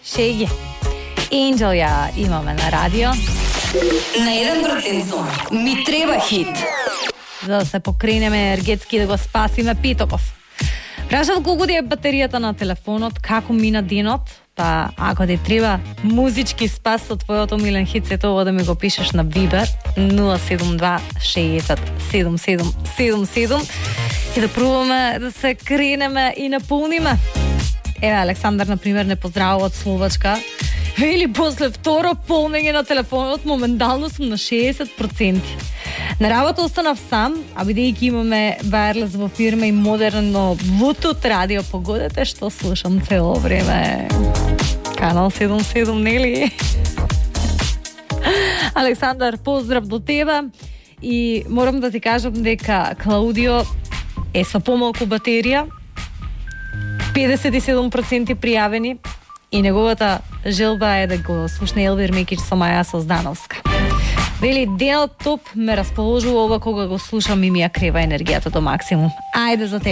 шеги. Angel ја имаме на радио. На 1% ми треба хит. За да се покренеме енергетски да го спасиме Питоков. Прашав колку ти е батеријата на телефонот, како мина денот, па ако ти треба музички спас со твојот омилен хит, сето ово да ми го пишеш на Viber 072 60 7777 и да пробуваме да се кренеме и наполниме. Еве, Александар, например, не поздравува од Словачка. Вели, после второ полнење на телефонот, моментално сум на 60%. На работа останав сам, а бидејќи имаме wireless во фирма и модерно Bluetooth радио, погодете што слушам цело време. Канал 77, нели? Александар, поздрав до тебе и морам да ти кажам дека Клаудио е со помалку батерија, 57% пријавени и неговата желба е да го слушне Елвир Мекич со Маја Создановска. Вели, денот топ ме расположува ова кога го слушам и ми ја крева енергијата до максимум. Ајде за тебе.